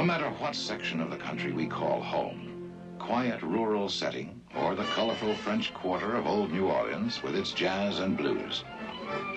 matter what section of the country we call home, quiet rural setting or the colorful French Quarter of old New Orleans with its jazz and blues,